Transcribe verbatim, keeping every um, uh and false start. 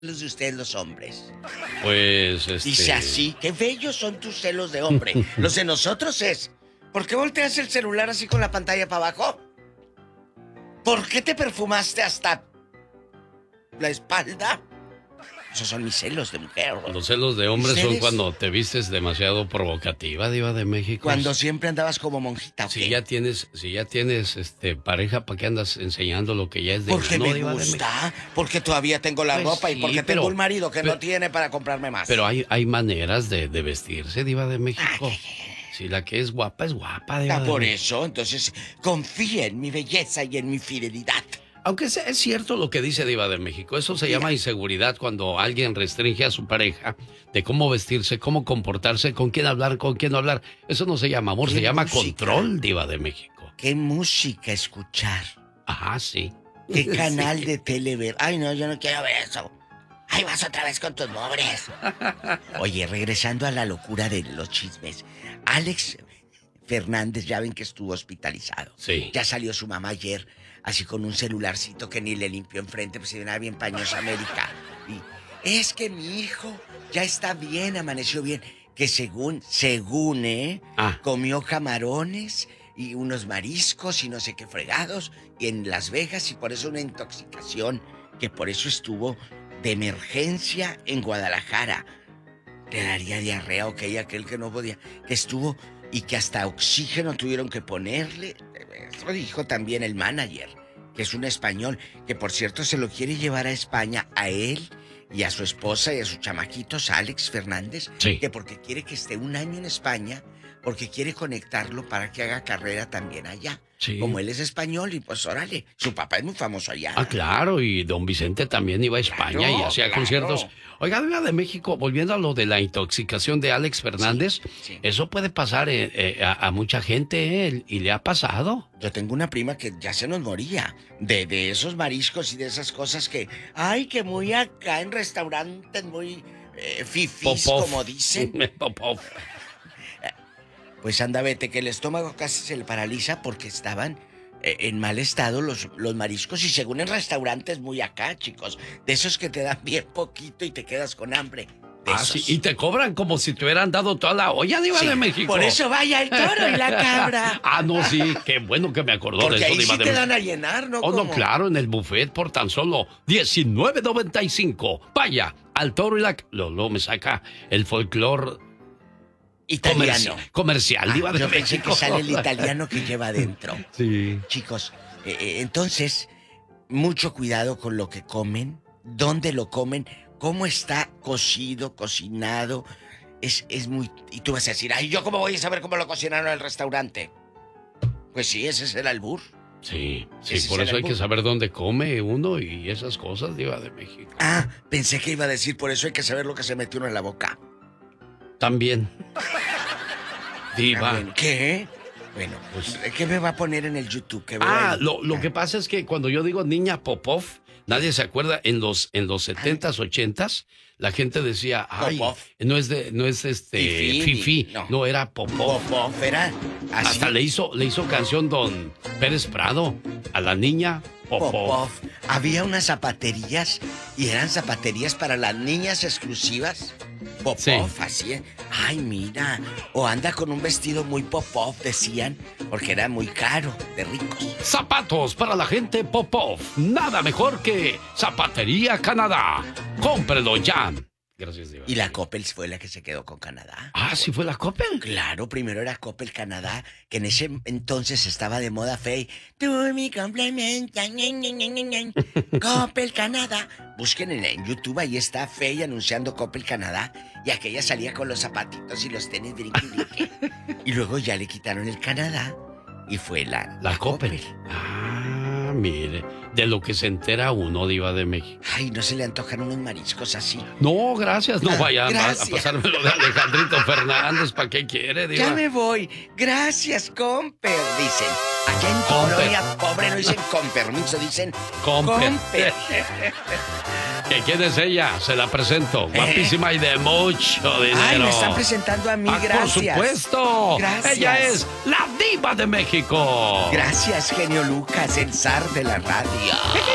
Los de ustedes, los hombres. Pues, este... Dice así, qué bellos son tus celos de hombre. Los de nosotros es, ¿por qué volteas el celular así con la pantalla para abajo? ¿Por qué te perfumaste hasta la espalda? Esos son mis celos de mujer. Los celos de hombre son ¿Ustedes? cuando te vistes demasiado provocativa, diva de México. Cuando siempre andabas como monjita, ¿o Si qué? ya tienes, si ya tienes este pareja, ¿para qué andas enseñando lo que ya es de Porque uno, me diva de México? gusta, porque todavía tengo la Pues ropa y sí, porque pero- tengo un marido que pero- no tiene para comprarme más. Pero hay, hay maneras de, de vestirse, diva de México. Si la que es guapa es guapa, diva Ah, de por México. eso, entonces, confía en mi belleza y en mi fidelidad. Aunque sea- es cierto lo que dice Diva de México, eso se llama inseguridad cuando alguien restringe a su pareja de cómo vestirse, cómo comportarse, con quién hablar, con quién no hablar. Eso no se llama amor, ¿Qué se llama música? control, Diva de México. ¿Qué música escuchar? Ajá, sí. ¿Qué canal Sí. de tele ver? Ay, no, yo no quiero ver eso. Ay, vas otra vez con tus pobres. Oye, regresando a la locura de los chismes. Alex Fernández, ya ven que estuvo hospitalizado. Sí. Ya salió su mamá ayer, así con un celularcito que ni le limpió enfrente, pues se venía bien pañosa América. Y es que mi hijo ya está bien, amaneció bien. Que según, según, ¿eh? Ah. Comió camarones y unos mariscos y no sé qué fregados y en Las Vegas y por eso una intoxicación, que por eso estuvo de emergencia en Guadalajara. Le daría diarrea, ok, aquel que no podía, que estuvo y que hasta oxígeno tuvieron que ponerle. Eso dijo también el manager, que es un español, que por cierto se lo quiere llevar a España a él y a su esposa y a sus chamaquitos, Alex Fernández, Sí. que porque quiere que esté un año en España, porque quiere conectarlo para que haga carrera también allá. Sí. Como él es español y pues órale, su papá es muy famoso allá. Ah, claro, y don Vicente también iba a España Claro, y hacía claro. conciertos. Oiga, Diva de México, volviendo a lo de la intoxicación de Alex Fernández, Sí, sí. eso puede pasar eh, eh, a, a mucha gente, eh, y le ha pasado. Yo tengo una prima que ya se nos moría de, de esos mariscos y de esas cosas que, ay, que muy acá en restaurantes muy eh, fifís, Popov. como dicen. Popov. Pues anda, vete, que el estómago casi se le paraliza porque estaban eh, en mal estado los, los mariscos y según en restaurantes muy acá, chicos, de esos que te dan bien poquito y te quedas con hambre. De Ah, esos. sí, y te cobran como si te hubieran dado toda la olla, Diva Sí, de México. por eso vaya el toro y la cabra. Ah, no, sí, qué bueno que me acordó Porque de eso, ahí Diva sí de te México. dan a llenar, ¿no? Oh, no, Como- claro, en el buffet por tan solo diecinueve noventa y cinco. Vaya, al toro y la... Luego me saca el folclore Italiano. comercial, comercial Ah, Diva de yo México. pensé que sale el italiano que lleva adentro. Sí. Chicos, eh, eh, entonces, mucho cuidado con lo que comen, dónde lo comen, cómo está cocido, cocinado. Es, es muy... Y tú vas a decir, ay, ¿yo cómo voy a saber cómo lo cocinaron en el restaurante? Pues sí, ese es el albur. Sí, sí, Ese por es el eso hay que albur. saber dónde come uno y esas cosas, Diva de México. Ah, pensé que iba a decir, por eso hay que saber lo que se metió uno en la boca. También. Ah, Diva. bueno, ¿qué? Bueno, Pues- ¿qué me va a poner en el YouTube? Que veo Ah, ahí? lo, lo que pasa es que cuando yo digo niña Popov, nadie se acuerda. En los en los setentas, ochentas, la gente decía, ay, Popov. no es de, no es este Fifí, Fifi, no. no. era Popov. Popov, era así. Hasta le hizo, le hizo canción don Pérez Prado a la niña Popov. Popov. Había unas zapaterías y eran zapaterías para las niñas exclusivas. Popov, Sí. así. ¿Eh? Ay, mira. O anda con un vestido muy Popov, decían, porque era muy caro, de ricos. Zapatos para la gente Popov. Nada mejor que Zapatería Canadá. Cómprelo ya. Gracias, Diva. Y la Coppel fue la que se quedó con Canadá. Ah, ¿sí fue la Coppel? Claro, primero era Coppel Canadá, que en ese entonces estaba de moda fey. Tú mi complementa, ñe, ñe, ñe, ñe, ñe. Coppel Canadá. Busquen en, en YouTube, ahí está Fey anunciando Coppel Canadá. Y aquella salía con los zapatitos y los tenis brinque, brinque. Y luego ya le quitaron el Canadá y fue la, La Coppel. Ah, mire. De lo que se entera uno, Diva de México. Ay, no se le antojan unos mariscos así. No, gracias. No Ah, vaya a- a gracias. pasármelo de Alejandrito Fernández. ¿Para qué quiere, Diva? Ya me voy. Gracias, Comper, dicen. Allá en Comper. Colonia Pobre no dicen con permiso, dicen Comper. Comper. ¿Que quién es ella? Se la presento. Guapísima y de mucho dinero. Ay, me están presentando a mí, Ah, gracias. por supuesto. Gracias. Ella es la Diva de México. Gracias, genio Lucas, el zar de la radio.